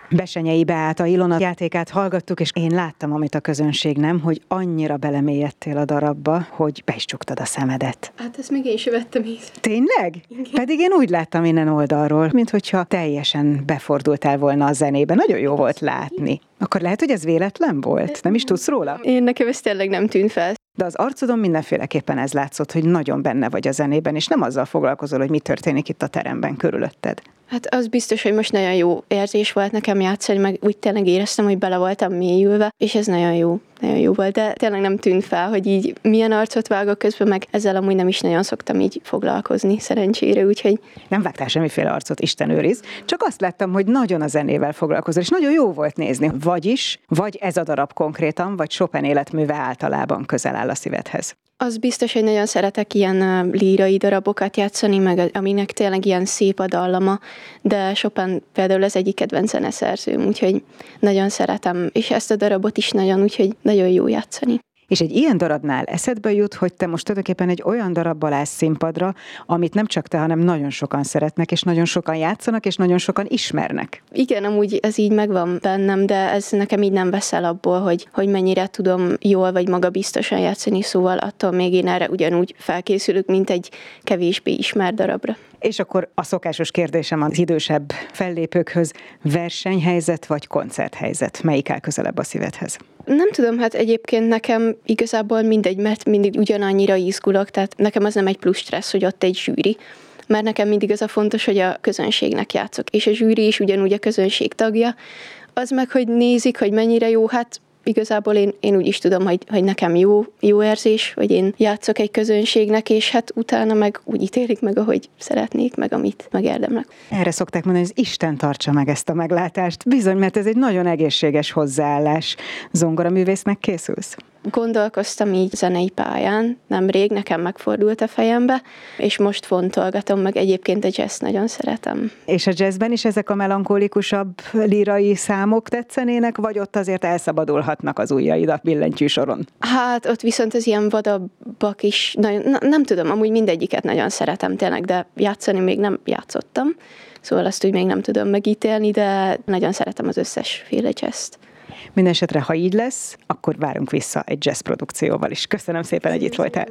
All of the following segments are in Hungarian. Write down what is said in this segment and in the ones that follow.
Bessenyei Beáta Ilona játékát hallgattuk, és én láttam, amit a közönség nem, hogy annyira belemélyedtél a darabba, hogy be is csuktad a szemedet. Hát ezt még én sem vettem észre. Tényleg? Igen. Pedig én úgy láttam innen oldalról, minthogyha teljesen befordultál volna a zenébe. Nagyon jó volt látni. Akkor lehet, hogy ez véletlen volt? Nem is tudsz róla? Én nekem ez tényleg nem tűnt fel. De az arcodon mindenféleképpen ez látszott, hogy nagyon benne vagy a zenében, és nem azzal foglalkozol, hogy mi történik itt a teremben körülötted. Hát az biztos, hogy most nagyon jó érzés volt nekem játszani, meg úgy tényleg éreztem, hogy bele voltam mélyülve, és ez nagyon jó volt, de tényleg nem tűnt fel, hogy így milyen arcot vágok közben, meg ezzel amúgy nem is nagyon szoktam így foglalkozni, szerencsére, úgyhogy... Nem vágtál semmiféle arcot, Isten őriz, csak azt láttam, hogy nagyon a zenével foglalkozol, és nagyon jó volt nézni. Vagy ez a darab konkrétan, vagy Chopin életműve általában közel áll a szívedhez. Az biztos, hogy nagyon szeretek ilyen lírai darabokat játszani, meg aminek tényleg ilyen szép a dallama, de Chopin például az egyik kedvenc zeneszerzőm, úgyhogy nagyon szeretem, és ezt a darabot is nagyon, úgyhogy nagyon jó játszani. És egy ilyen darabnál eszedbe jut, hogy te most tulajdonképpen egy olyan darabbal állsz színpadra, amit nem csak te, hanem nagyon sokan szeretnek, és nagyon sokan játszanak, és nagyon sokan ismernek. Igen, amúgy ez így megvan bennem, de ez nekem így nem veszel abból, hogy mennyire tudom jól vagy magabiztosan játszani, szóval attól még én erre ugyanúgy felkészülök, mint egy kevésbé ismert darabra. És akkor a szokásos kérdésem az idősebb fellépőkhöz, versenyhelyzet vagy koncerthelyzet? Melyik áll közelebb a szívedhez? Nem tudom, hát egyébként nekem igazából mindegy, mert mindig ugyanannyira izgulok, tehát nekem az nem egy plusz stressz, hogy ott egy zsűri, mert nekem mindig az a fontos, hogy a közönségnek játszok, és a zsűri is ugyanúgy a közönség tagja, az meg, hogy nézik, hogy mennyire jó, hát igazából én úgy is tudom, hogy nekem jó érzés, hogy én játszok egy közönségnek, és hát utána meg úgy ítélik meg, ahogy szeretnék, meg amit megérdemlek. Erre szokták mondani, hogy Isten tartsa meg ezt a meglátást. Bizony, mert ez egy nagyon egészséges hozzáállás. Zongoraművésznek készülsz? Gondolkoztam így zenei pályán, nemrég nekem megfordult a fejembe, és most fontolgatom, meg egyébként a jazz nagyon szeretem. És a jazzben is ezek a melankolikusabb lírai számok tetszenének, vagy ott azért elszabadulhatnak az ujjaid a billentyű soron? Hát ott viszont az ilyen vadabbak is, nem tudom, amúgy mindegyiket nagyon szeretem tényleg, de játszani még nem játszottam, szóval azt úgy még nem tudom megítélni, de nagyon szeretem az összesféle jazzt. Mindenesetre, ha így lesz, akkor várunk vissza egy jazz produkcióval is. Köszönöm szépen, hogy itt voltál.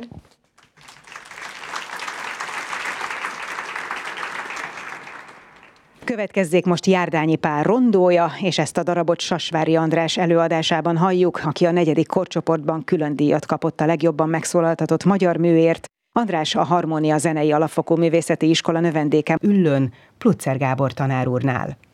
Következzék most Járdányi Pál rondója, és ezt a darabot Sasvári András előadásában halljuk, aki a 4. korcsoportban külön díjat kapott a legjobban megszólaltatott magyar műért. András a Harmónia Zenei Alapfokú Művészeti Iskola növendéke Üllőn, Plutzer Gábor tanár úrnál.